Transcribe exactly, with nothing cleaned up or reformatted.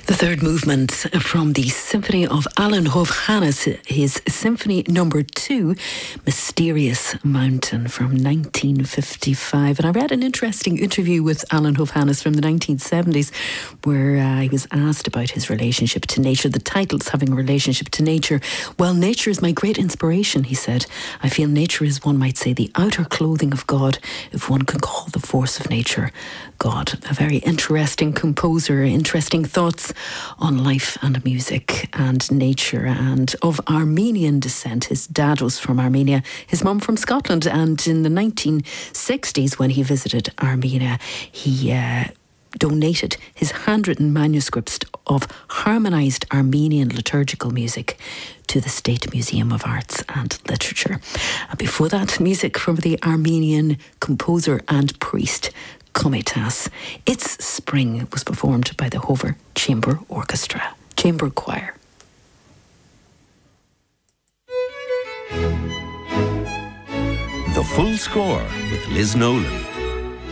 The third movement from the Symphony of Alan Hovhannes, his Symphony Number Two, Mysterious Mountain, from nineteen fifty-five. And I read an interesting interview with Alan Hovhannes from the nineteen seventies, where uh, he was asked about his relationship to nature. The title's having a relationship to nature. Well, nature is my great inspiration, he said. I feel nature is, one might say, the outer clothing of God, if one can call the force of nature God. A very interesting composer, interesting thoughts on life and music and nature, and of Armenian descent. His dad was from Armenia, his mum from Scotland, and in the nineteen sixties, when he visited Armenia, he uh, donated his handwritten manuscripts of harmonised Armenian liturgical music to the State Museum of Arts and Literature. And before that, music from the Armenian composer and priest Komitas. It's Spring was performed by the Hover Chamber Orchestra, Chamber Choir. The Full Score with Liz Nolan.